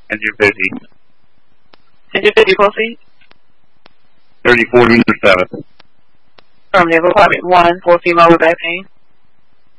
And you're busy. And you're busy, proceed. 34 to 7. Affirmative. Apartment 1 for female with back pain.